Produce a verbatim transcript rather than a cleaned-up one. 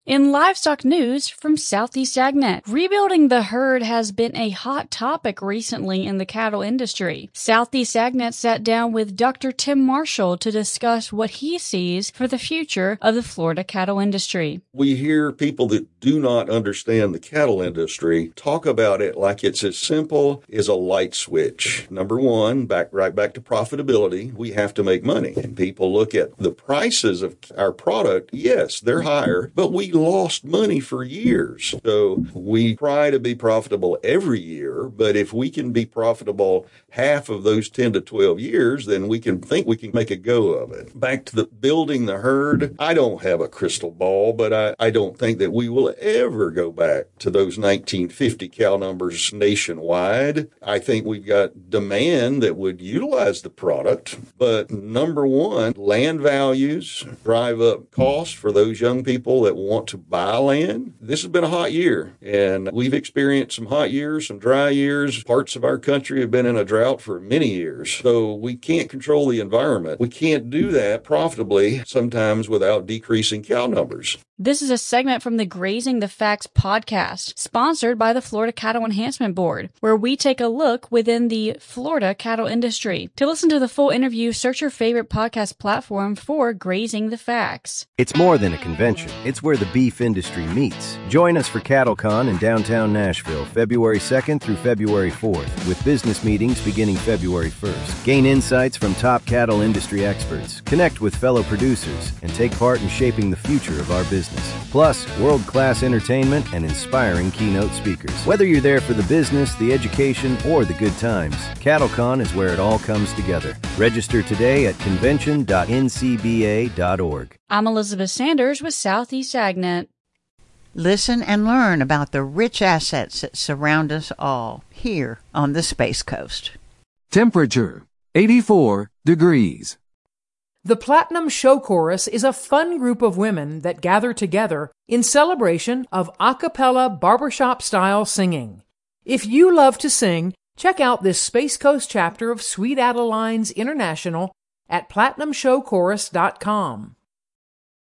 In livestock news from Southeast AgNet, rebuilding the herd has been a hot topic recently in the cattle industry. Southeast AgNet sat down with Doctor Tim Marshall to discuss what he sees for the future of the Florida cattle industry. We hear people that do not understand the cattle industry talk about it like it's as simple as a light switch. Number one, back right back to profitability, we have to make money. And people look at the prices of our product. Yes, they're higher, but we lost money for years. So we try to be profitable every year, but if we can be profitable half of those ten to twelve years, then we can think we can make a go of it. Back to the building the herd, I don't have a crystal ball, but I, I don't think that we will ever go back to those nineteen fifty cow numbers nationwide. I think we've got demand that would utilize the product, but number one, land values drive up costs for those young people that want to buy land. This has been a hot year, and we've experienced some hot years, some dry years. Parts of our country have been in a drought for many years. So we can't control the environment. We can't do that profitably sometimes without decreasing cow numbers. This is a segment from the Grazing the Facts podcast, sponsored by the Florida Cattle Enhancement Board, where we take a look within the Florida cattle industry. To listen to the full interview, search your favorite podcast platform for Grazing the Facts. It's more than a convention. It's where the beef industry meets. Join us for CattleCon in downtown Nashville, February second through February fourth, with business meetings beginning February first. Gain insights from top cattle industry experts, connect with fellow producers, and take part in shaping the future of our business. Plus, world-class entertainment and inspiring keynote speakers. Whether you're there for the business, the education, or the good times, CattleCon is where it all comes together. Register today at convention dot n c b a dot org. I'm Elizabeth Sanders with Southeast AgNet. Listen and learn about the rich assets that surround us all here on the Space Coast. Temperature, eighty-four degrees. The Platinum Show Chorus is a fun group of women that gather together in celebration of a cappella barbershop-style singing. If you love to sing, check out this Space Coast chapter of Sweet Adelines International at platinum show chorus dot com.